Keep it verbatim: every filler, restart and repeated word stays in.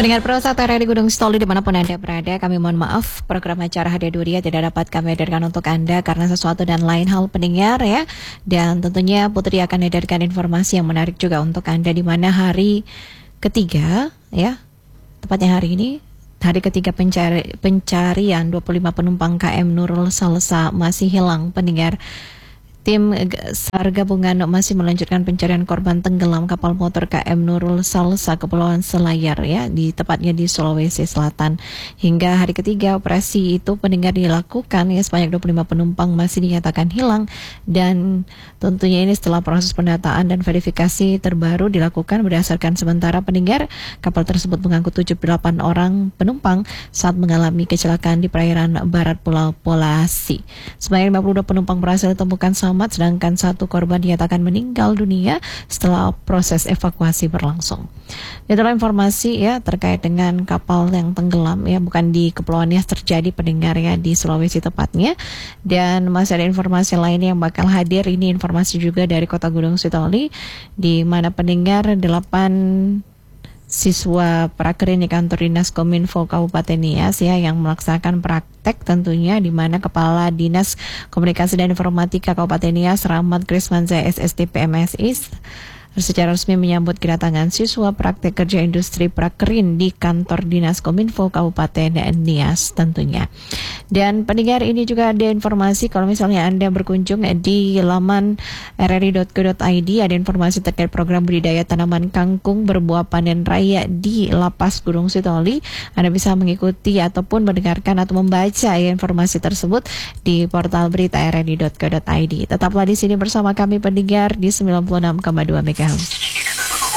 Pendengar Prosat R R I Gunung Sitoli dimanapun Anda berada, kami mohon maaf program acara Hadiah Duria tidak dapat kami hadirkan untuk Anda karena sesuatu dan lain hal pendengar ya. Dan tentunya Putri akan hadirkan informasi yang menarik juga untuk Anda di mana hari ketiga ya, tepatnya hari ini hari ketiga pencari, pencarian dua puluh lima penumpang K M Nurul Salsa masih hilang pendengar. Tim SAR gabungan masih melanjutkan pencarian korban tenggelam kapal motor K M Nurul Salsa Kepulauan Selayar ya, di tepatnya di Sulawesi Selatan. Hingga hari ketiga operasi itu pendengar dilakukan ya, sebanyak dua puluh lima penumpang masih dinyatakan hilang, dan tentunya ini setelah proses pendataan dan verifikasi terbaru dilakukan berdasarkan sementara pendengar kapal tersebut mengangkut tujuh puluh delapan orang penumpang saat mengalami kecelakaan di perairan barat Pulau Polasi. Sebanyak lima puluh dua penumpang berhasil ditemukan selamat, sedangkan satu korban dinyatakan meninggal dunia setelah proses evakuasi berlangsung. Itulah informasi ya terkait dengan kapal yang tenggelam ya, bukan di Kepulauan Nias terjadi pendengar ya, di Sulawesi tepatnya. Dan masih ada informasi lain yang bakal hadir, ini informasi juga dari Kota Gunung Sitoli di mana pendengar delapan siswa prakerin di kantor Dinas Kominfo Kabupaten Nias ya yang melaksanakan praktek tentunya, di mana Kepala Dinas Komunikasi dan Informatika Kabupaten Nias Rahmat Krismansyah S S D P M S I secara resmi menyambut kedatangan siswa praktek kerja industri prakerin di kantor Dinas Kominfo Kabupaten Nias tentunya. Dan pendengar, ini juga ada informasi kalau misalnya Anda berkunjung di laman r r i dot co dot i d, ada informasi terkait program budidaya tanaman kangkung berbuah panen raya di Lapas Gunung Sitoli. Anda bisa mengikuti ataupun mendengarkan atau membaca ya informasi tersebut di portal berita r r i dot co dot i d. Tetaplah di sini bersama kami pendengar di sembilan puluh enam koma dua megahertz.